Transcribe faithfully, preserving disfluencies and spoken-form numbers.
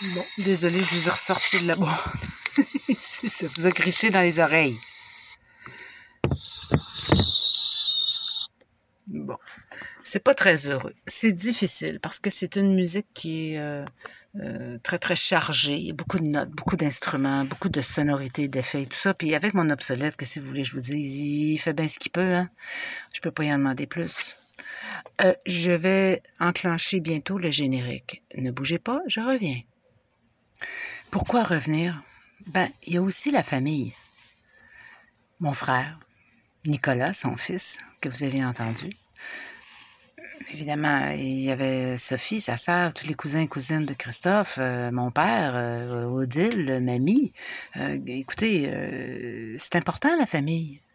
Bon, désolé, je vous ai ressorti de là-bas. Ça vous a griché dans les oreilles. Bon, c'est pas très heureux. C'est difficile parce que c'est une musique qui est euh, euh, très, très chargée. Il y a beaucoup de notes, beaucoup d'instruments, beaucoup de sonorités, d'effets et tout ça. Puis avec mon obsolète, que si vous voulez, je vous dis, il fait bien ce qu'il peut. Hein? Je peux pas y en demander plus. Euh, je vais enclencher bientôt le générique. Ne bougez pas, je reviens. Pourquoi revenir? Ben, il y a aussi la famille. Mon frère, Nicolas, son fils, que vous avez entendu. Évidemment, il y avait Sophie, sa sœur, tous les cousins et cousines de Christophe, euh, mon père, euh, Odile, mamie. Euh, écoutez, euh, c'est important la famille.